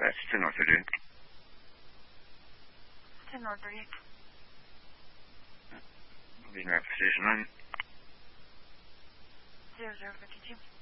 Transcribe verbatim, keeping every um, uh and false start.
That's ten oh three. ten oh three. Being right for station nine. Zero zero fifty two.